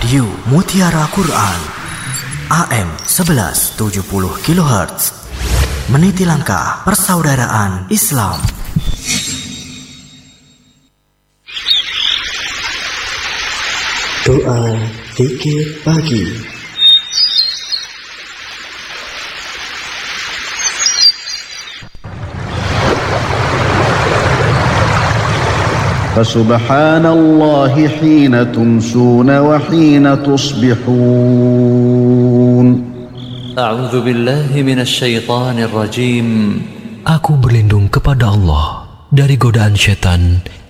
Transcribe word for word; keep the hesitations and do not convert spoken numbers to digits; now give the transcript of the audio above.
Radio Mutiara Quran A M sebelas tujuh puluh kilohertz, meniti langkah persaudaraan Islam. Doa zikir pagi. Fasubhanallahi hina tumsuna wa hina tusbihun. A'udzu billahi minasy syaithanir rajim. Aku berlindung kepada Allah dari godaan syaitan